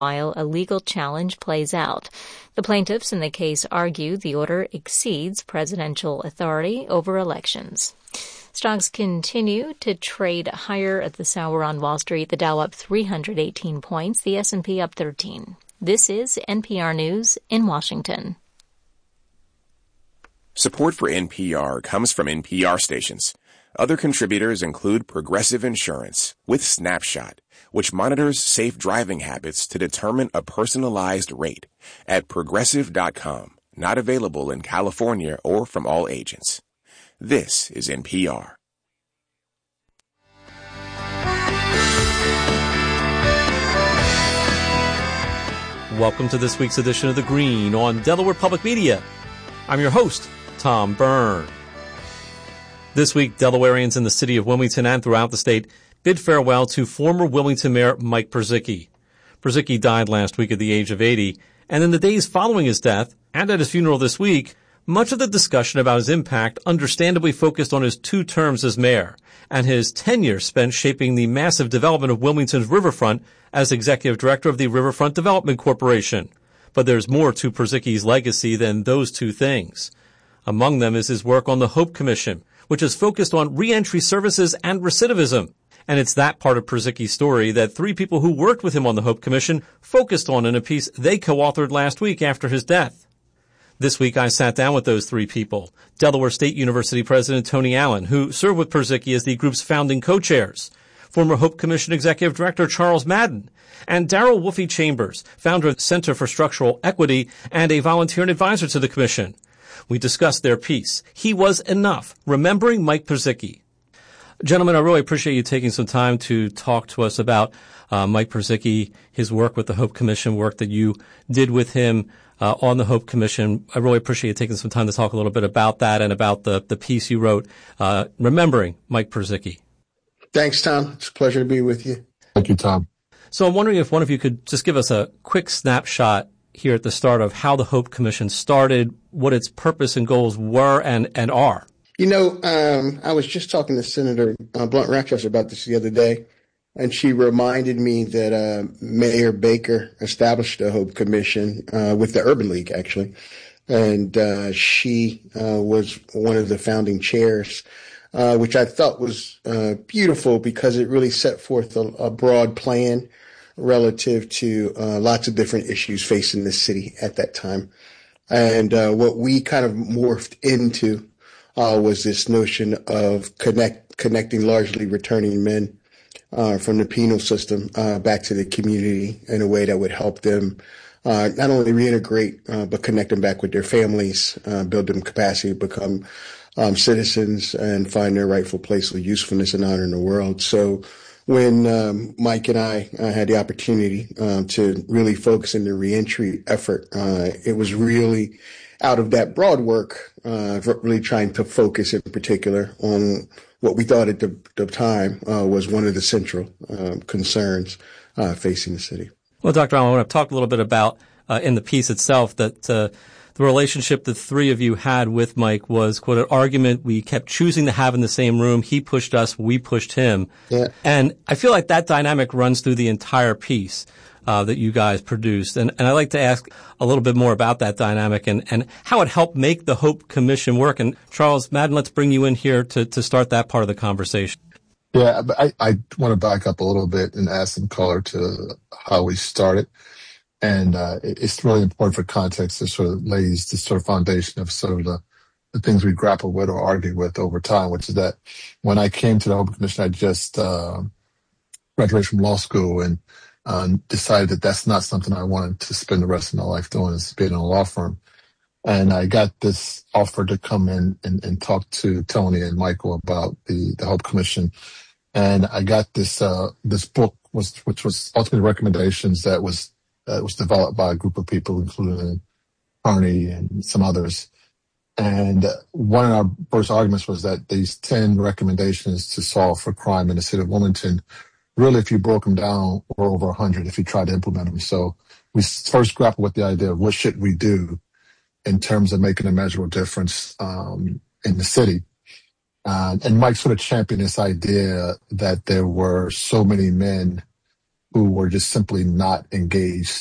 while a legal challenge plays out. The plaintiffs in the case argue the order exceeds presidential authority over elections. Stocks continue to trade higher at this hour on Wall Street. The Dow up 318 points, the S&P up 13. This is NPR News in Washington. Support for NPR comes from NPR stations. Other contributors include Progressive Insurance with Snapshot, which monitors safe driving habits to determine a personalized rate at Progressive.com. Not available in California or from all agents. This is NPR. Welcome to this week's edition of The Green on Delaware Public Media. I'm your host, Tom Byrne. This week, Delawareans in the city of Wilmington and throughout the state bid farewell to former Wilmington Mayor Mike Purzycki. Purzycki died last week at the age of 80, and in the days following his death, and at his funeral this week, much of the discussion about his impact understandably focused on his 2 terms as mayor and his tenure spent shaping the massive development of Wilmington's riverfront as executive director of the Riverfront Development Corporation. But there's more to Purzycki's legacy than those 2 things. Among them is his work on the Hope Commission, which is focused on reentry services and recidivism. And it's that part of Purzycki's story that 3 people who worked with him on the Hope Commission focused on in a piece they co-authored last week after his death. This week I sat down with those 3 people. Delaware State University President Tony Allen, who served with Purzycki as the group's founding co-chairs, former Hope Commission Executive Director Charles Madden, and Darrell Wolfe Chambers, founder of the Center for Structural Equity and a volunteer and advisor to the commission. We discussed their piece, He Was Enough, Remembering Mike Purzycki. Gentlemen, I really appreciate you taking some time to talk to us about Mike Purzycki, his work with the Hope Commission, work that you did with him on the Hope Commission. I really appreciate you taking some time to talk a little bit about that and about the piece you wrote, Remembering Mike Purzycki. Thanks, Tom. It's a pleasure to be with you. Thank you, Tom. So I'm wondering if one of you could just give us a quick snapshot here at the start of how the Hope Commission started, what its purpose and goals were and are. You know, I was just talking to Senator Blunt Rochester about this the other day, and she reminded me that Mayor Baker established the Hope Commission with the Urban League, actually, and she was one of the founding chairs, which I thought was beautiful because it really set forth a broad plan relative to lots of different issues facing the city at that time. And what we kind of morphed into was this notion of connecting largely returning men from the penal system back to the community in a way that would help them not only reintegrate, but connect them back with their families, build them capacity to become citizens and find their rightful place of usefulness and honor in the world. So when Mike and I had the opportunity to really focus in the reentry effort, it was really out of that broad work, really trying to focus in particular on what we thought at the time was one of the central concerns facing the city. Well, Dr. Allen, I want to talk a little bit about in the piece itself that the relationship the 3 of you had with Mike was, quote, an argument we kept choosing to have in the same room. He pushed us, we pushed him. Yeah. And I feel like that dynamic runs through the entire piece that you guys produced. And I'd like to ask a little bit more about that dynamic and how it helped make the Hope Commission work. And Charles Madden, let's bring you in here to start that part of the conversation. Yeah, but I want to back up a little bit and add some color to how we started. And it's really important for context to sort of lays the sort of foundation of sort of the things we grapple with or argue with over time, which is that when I came to the Hope Commission, I just graduated from law school and decided that that's not something I wanted to spend the rest of my life doing, is being in a law firm. And I got this offer to come in and talk to Tony and Michael about the Hope Commission. And I got this book, which was Ultimate Recommendations, that was developed by a group of people, including Carney and some others. And one of our first arguments was that these 10 recommendations to solve for crime in the city of Wilmington, really, if you broke them down, were over 100 if you tried to implement them. So we first grappled with the idea of what should we do in terms of making a measurable difference in the city. And Mike sort of championed this idea that there were so many men who were just simply not engaged